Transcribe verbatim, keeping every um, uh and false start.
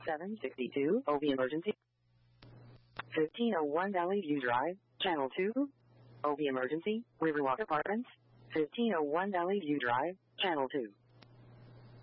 seven sixty-two, O B emergency. fifteen oh one Valley View Drive, Channel two, O B emergency, Riverwalk Apartments. fifteen oh one Valley View Drive, Channel two.